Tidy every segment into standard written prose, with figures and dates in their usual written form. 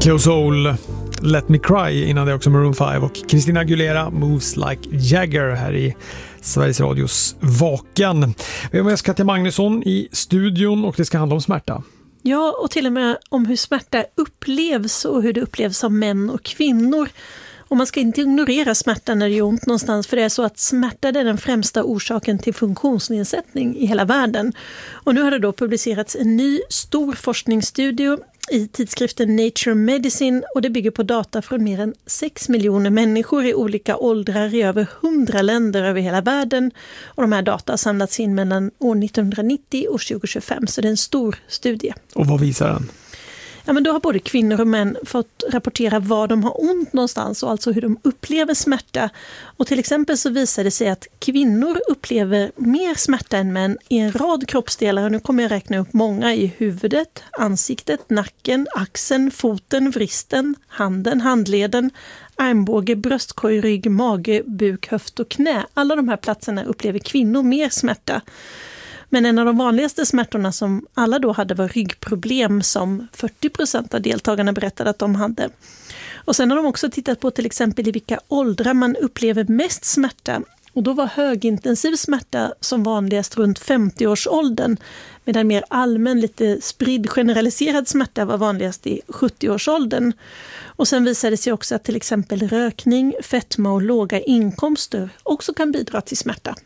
Cleo Soul, Let Me Cry, innan det också Maroon 5 och Christina Aguilera, Moves Like Jagger här i Sveriges Radios Vakan. Vi har med oss Katja Magnusson i studion och det ska handla om smärta. Ja, och till och med om hur smärta upplevs och hur det upplevs av män och kvinnor. Och man ska inte ignorera smärta när det gör ont någonstans, för det är så att smärta är den främsta orsaken till funktionsnedsättning i hela världen. Och nu har det då publicerats en ny stor forskningsstudie i tidskriften Nature Medicine, och det bygger på data från mer än 6 miljoner människor i olika åldrar i över 100 länder över hela världen. Och de här data har samlats in mellan år 1990 och 2025, så det är en stor studie. Och vad visar den? Ja, men då har både kvinnor och män fått rapportera var de har ont någonstans, och alltså hur de upplever smärta. Och till exempel så visar det sig att kvinnor upplever mer smärta än män i en rad kroppsdelar. Och nu kommer jag räkna upp många: i huvudet, ansiktet, nacken, axeln, foten, vristen, handen, handleden, armbåge, bröstkorg, rygg, mage, buk, höft och knä. Alla de här platserna upplever kvinnor mer smärta. Men en av de vanligaste smärtorna som alla då hade var ryggproblem, som 40% av deltagarna berättade att de hade. Och sen har de också tittat på till exempel i vilka åldrar man upplever mest smärta. Och då var högintensiv smärta som vanligast runt 50-årsåldern, medan mer allmän, lite spridd, generaliserad smärta var vanligast i 70-årsåldern. Och sen visade det sig också att till exempel rökning, fetma och låga inkomster också kan bidra till smärta.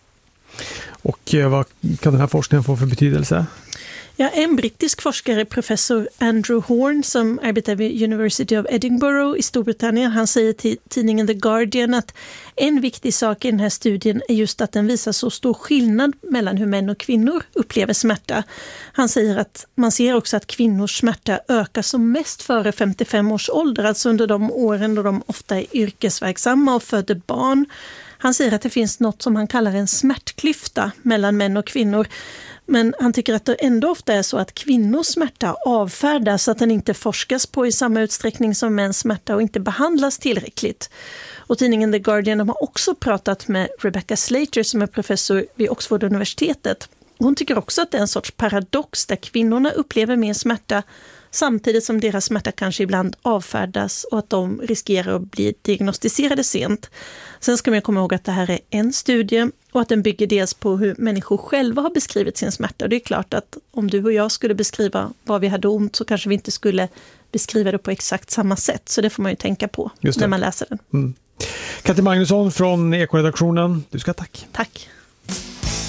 Och vad kan den här forskningen få för betydelse? Ja, en brittisk forskare, professor Andrew Horn, som arbetar vid University of Edinburgh i Storbritannien, han säger till tidningen The Guardian att en viktig sak i den här studien är just att den visar så stor skillnad mellan hur män och kvinnor upplever smärta. Han säger att man ser också att kvinnors smärta ökar som mest före 55 års ålder, alltså under de åren då de ofta är yrkesverksamma och föder barn. Han säger att det finns något som han kallar en smärtklyfta mellan män och kvinnor. Men han tycker att det ändå ofta är så att kvinnors smärta avfärdas, så att den inte forskas på i samma utsträckning som mäns smärta och inte behandlas tillräckligt. Och tidningen The Guardian har också pratat med Rebecca Slater som är professor vid Oxford-universitetet. Hon tycker också att det är en sorts paradox där kvinnorna upplever mer smärta samtidigt som deras smärta kanske ibland avfärdas och att de riskerar att bli diagnostiserade sent. Sen ska man komma ihåg att det här är en studie och att den bygger dels på hur människor själva har beskrivit sin smärta. Och det är klart att om du och jag skulle beskriva vad vi hade ont så kanske vi inte skulle beskriva det på exakt samma sätt. Så det får man ju tänka på när man läser den. Katja Magnusson från Ekoredaktionen, du ska tack. Tack.